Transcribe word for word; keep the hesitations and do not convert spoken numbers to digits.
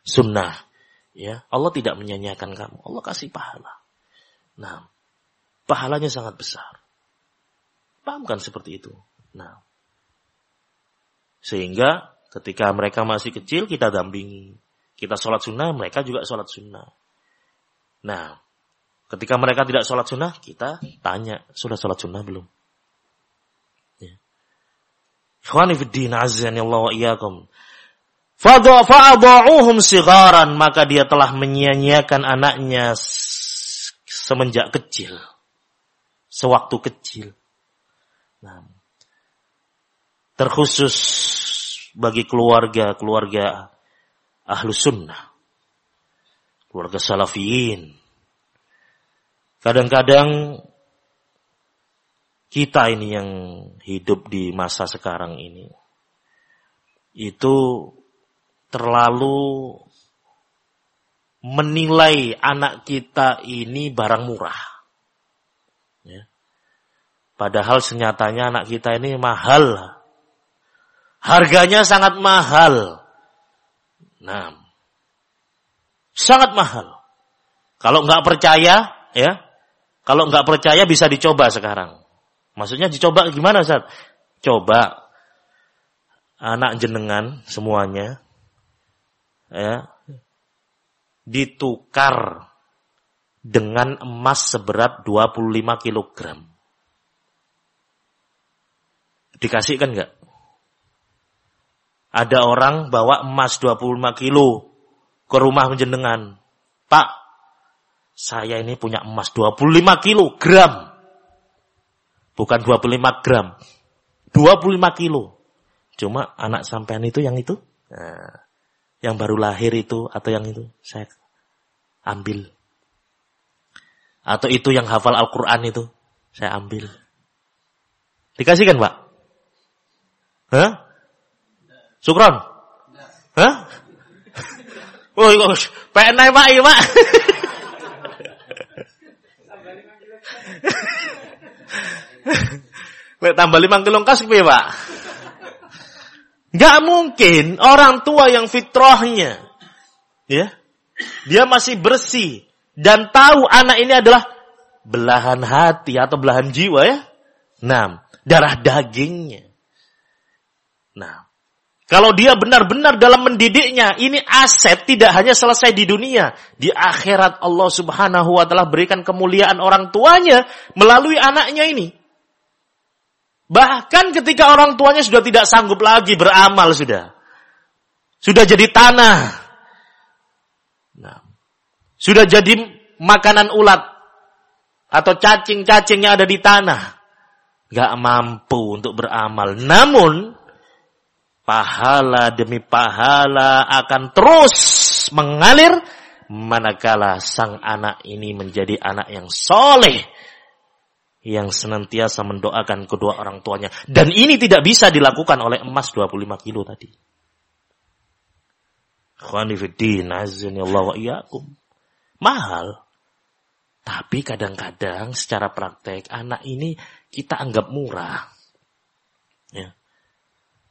sunnah. Ya, Allah tidak menyanyiakan kamu. Allah kasih pahala. Nah, pahalanya sangat besar. Pahamkan seperti itu. Nah, sehingga ketika mereka masih kecil, kita dampingi. Kita sholat sunnah, mereka juga sholat sunnah. Nah, ketika mereka tidak sholat sunnah, kita tanya, sudah sholat sunnah belum? Ya. Ikhwani fiddin, azani Allah wa iyyakum. Fa'adha'uhum sigharan, maka dia telah menyia-nyiakan anaknya semenjak kecil. Sewaktu kecil. Nah, terkhusus bagi keluarga-keluarga Ahlus Sunnah. Keluarga Salafiyin. Kadang-kadang kita ini yang hidup di masa sekarang ini, itu terlalu menilai anak kita ini barang murah. Ya. Padahal senyatanya anak kita ini mahal. Harganya sangat mahal. Nah, sangat mahal. Kalau nggak percaya, ya, kalau nggak percaya bisa dicoba sekarang. Maksudnya dicoba gimana, Ustaz? Coba anak jenengan semuanya, ya, ditukar dengan emas seberat dua puluh lima kilogram. Dikasihkan enggak? Ada orang bawa emas dua puluh lima kilo ke rumah jenengan. Pak, saya ini punya emas dua puluh lima kilogram. Bukan dua puluh lima gram. dua puluh lima kilo. Cuma anak sampean itu yang itu? Nah, yang baru lahir itu atau yang itu saya ambil. Atau itu yang hafal Al-Quran itu saya ambil. Dikasihkan, Pak? Hah? Sukron? Hah? Oh, P N I Pak, iya Pak. Tambah lima kilo kas piye, Pak? Gak mungkin orang tua yang fitrahnya, ya, dia masih bersih dan tahu anak ini adalah belahan hati atau belahan jiwa, ya. Nah, darah dagingnya. Nah, kalau dia benar-benar dalam mendidiknya, ini aset tidak hanya selesai di dunia, di akhirat Allah Subhanahu wa taala berikan kemuliaan orang tuanya melalui anaknya ini. Bahkan ketika orang tuanya sudah tidak sanggup lagi beramal sudah. Sudah jadi tanah. Nah, sudah jadi makanan ulat atau cacing-cacing yang ada di tanah. Gak mampu untuk beramal. Namun pahala demi pahala akan terus mengalir manakala sang anak ini menjadi anak yang soleh, yang senantiasa mendoakan kedua orang tuanya. Dan ini tidak bisa dilakukan oleh emas dua puluh lima kilo tadi. Khonifuddin, azani Allah wa iyyakum. Mahal. Tapi kadang-kadang secara praktek anak ini kita anggap murah.